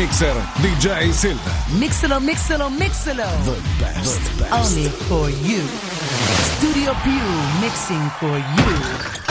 mixer DJ Silva. Mixalo, mixalo, mixalo. The best. Only for you. Studio Più mixing for you.